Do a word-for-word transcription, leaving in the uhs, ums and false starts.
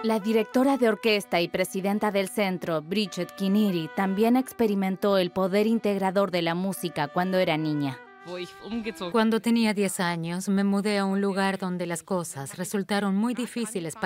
La directora de orquesta y presidenta del centro, Bridget Kinneary, también experimentó el poder integrador de la música cuando era niña. Cuando tenía diez años, me mudé a un lugar donde las cosas resultaron muy difíciles para